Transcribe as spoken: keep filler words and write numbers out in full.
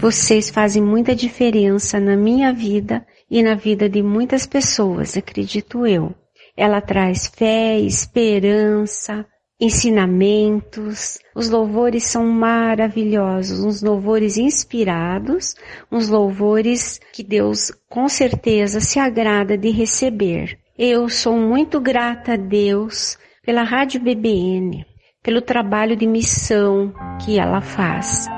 vocês fazem muita diferença na minha vida e na vida de muitas pessoas, acredito eu. Ela traz fé, esperança, ensinamentos. Os louvores são maravilhosos, uns louvores inspirados, uns louvores que Deus com certeza se agrada de receber. Eu sou muito grata a Deus pela Rádio B B N, pelo trabalho de missão que ela faz.